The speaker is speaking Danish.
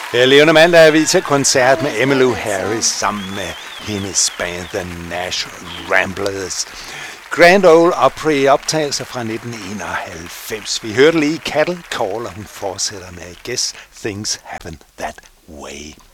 Levende mandag er vi til koncert med Emmylou Harris sammen med hendes band The Nash Ramblers. Grand Ole Opry optagelse fra 1991. Vi hørte lige Cattle Call, og hun fortsætter med I Guess Things Happen That Way.